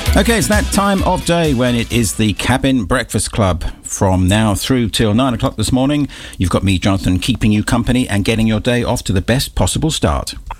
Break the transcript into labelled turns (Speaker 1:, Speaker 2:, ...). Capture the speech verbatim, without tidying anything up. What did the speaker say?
Speaker 1: Okay, it's that time of day when it is the Cabin Breakfast Club. From now through till nine o'clock this morning, you've got me, Jonathan, keeping you company and getting your day off to the best possible start.